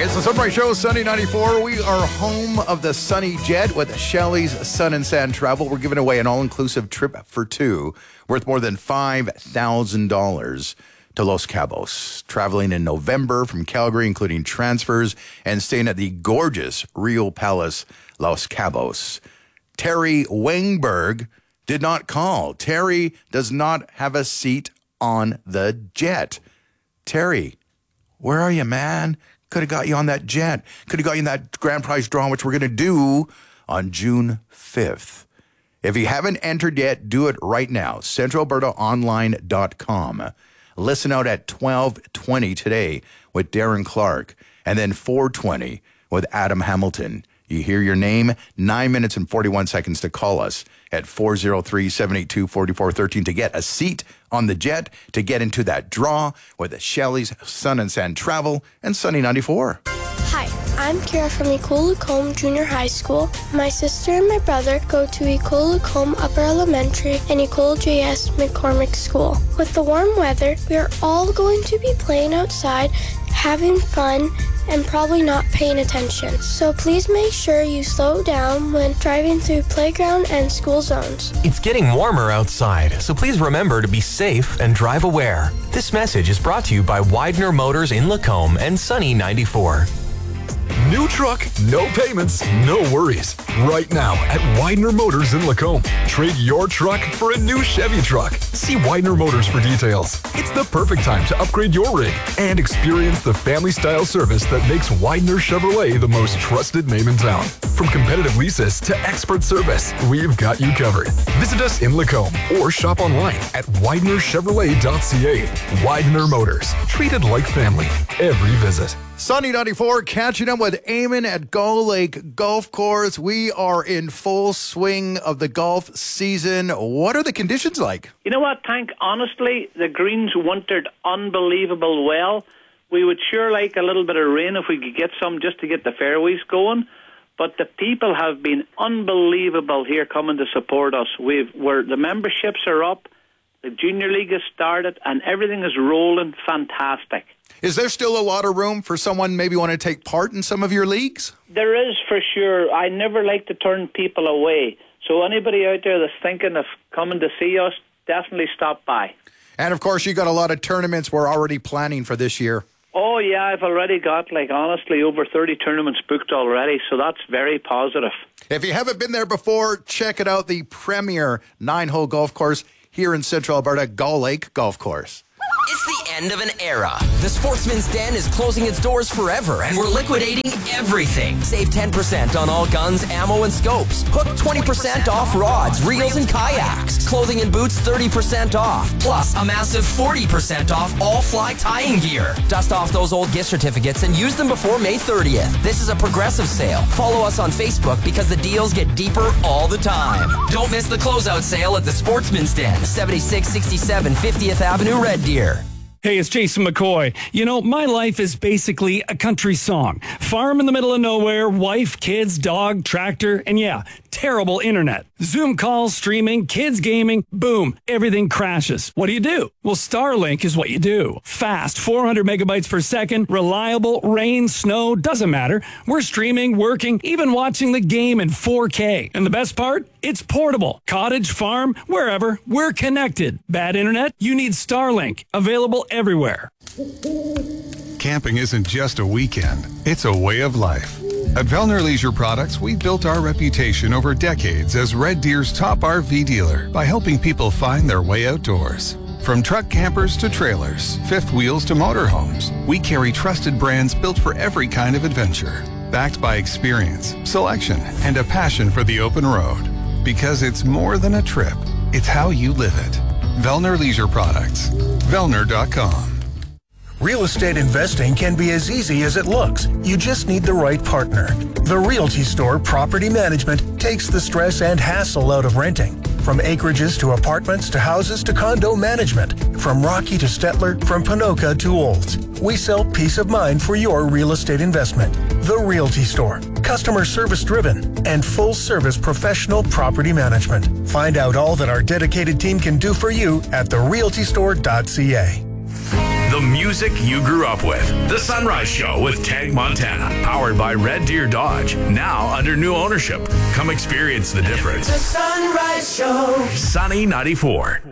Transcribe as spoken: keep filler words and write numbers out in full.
It's the Sunrise Show, Sunny ninety-four. We are home of the Sunny Jet with Shelley's Sun and Sand Travel. We're giving away an all-inclusive trip for two worth more than five thousand dollars to Los Cabos. Traveling in November from Calgary, including transfers and staying at the gorgeous Rio Palace, Los Cabos. Terry Wengberg did not call. Terry does not have a seat on the jet. Terry, where are you, man? Could have got you on that jet. Could have got you in that grand prize draw, which we're going to do on June fifth. If you haven't entered yet, do it right now. central alberta online dot com. Listen out at twelve twenty today with Darren Clark, and then four twenty with Adam Hamilton. You hear your name, nine minutes and forty-one seconds to call us at four oh three, seven eight two, four four one three to get a seat on the jet, to get into that draw with the Shelley's Sun and Sand Travel and Sunny ninety-four. Hi, I'm Kira from Ecole Lacombe Junior High School. My sister and my brother go to Ecole Lacombe Upper Elementary and Ecole J S McCormick School. With the warm weather, we are all going to be playing outside, having fun, and probably not paying attention. So please make sure you slow down when driving through playground and school zones. It's getting warmer outside, so please remember to be safe and drive aware. This message is brought to you by Widener Motors in Lacombe and Sunny ninety-four. New truck, no payments, no worries. Right now at Widener Motors in Lacombe. Trade your truck for a new Chevy truck. See Widener Motors for details. It's the perfect time to upgrade your rig and experience the family-style service that makes Widener Chevrolet the most trusted name in town. From competitive leases to expert service, we've got you covered. Visit us in Lacombe or shop online at widener chevrolet dot c a. Widener Motors. Treated like family every visit. Sunny ninety-four, catching up with Eamon at Gull Lake Golf Course. We are in full swing of the golf season. What are the conditions like? You know what, Tank? Honestly, the greens wintered unbelievable well. We would sure like a little bit of rain if we could get some just to get the fairways going. But the people have been unbelievable here coming to support us. We've where the memberships are up, the Junior League has started, and everything is rolling fantastic. Is there still a lot of room for someone maybe want to take part in some of your leagues? There is, for sure. I never like to turn people away. So anybody out there that's thinking of coming to see us, definitely stop by. And, of course, you got a lot of tournaments we're already planning for this year. Oh, yeah, I've already got, like, honestly, over thirty tournaments booked already, so that's very positive. If you haven't been there before, check it out, the premier nine-hole golf course here in Central Alberta, Gull Lake Golf Course. It's the end of an era. The Sportsman's Den is closing its doors forever, and we're liquidating everything. Save ten percent on all guns, ammo, and scopes. Hook twenty percent off rods, reels, and kayaks. Clothing and boots thirty percent off. Plus, a massive forty percent off all fly tying gear. Dust off those old gift certificates and use them before May thirtieth. This is a progressive sale. Follow us on Facebook because the deals get deeper all the time. Don't miss the closeout sale at the Sportsman's Den, seventy-six sixty-seven fiftieth Avenue, Red Deer. Hey, it's Jason McCoy. You know, my life is basically a country song. Farm in the middle of nowhere, wife, kids, dog, tractor, and yeah, terrible internet. Zoom calls, streaming, kids gaming, boom, everything crashes. What do you do? Well, Starlink is what you do. Fast, four hundred megabytes per second, reliable, rain, snow, doesn't matter. We're streaming, working, even watching the game in four K. And the best part? It's portable. Cottage, farm, wherever, we're connected. Bad internet? You need Starlink. Available everywhere. Camping isn't just a weekend, it's a way of life. At Vellner Leisure Products, we've built our reputation over decades as Red Deer's top R V dealer by helping people find their way outdoors. From truck campers to trailers, fifth wheels to motorhomes, we carry trusted brands built for every kind of adventure. Backed by experience, selection, and a passion for the open road. Because it's more than a trip, it's how you live it. Vellner Leisure Products. Vellner dot com. Real estate investing can be as easy as it looks. You just need the right partner. The Realty Store Property Management takes the stress and hassle out of renting. From acreages to apartments to houses to condo management. From Rocky to Stettler, from Panoka to Olds. We sell peace of mind for your real estate investment. The Realty Store. Customer service driven and full service professional property management. Find out all that our dedicated team can do for you at the realty store dot c a. The music you grew up with. The Sunrise Show with Tag Montana, powered by Red Deer Dodge. Now under new ownership. Come experience the difference. The Sunrise Show. Sunny ninety-four.